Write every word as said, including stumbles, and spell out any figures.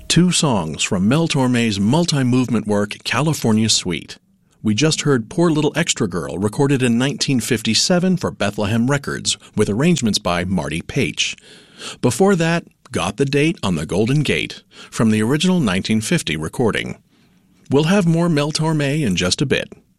Two songs from Mel Torme's multi-movement work, California Suite. We just heard Poor Little Extra Girl, recorded in nineteen fifty-seven for Bethlehem Records, with arrangements by Marty Paich. Before that, Got the Date on the Golden Gate, from the original nineteen fifty recording. We'll have more Mel Torme in just a bit.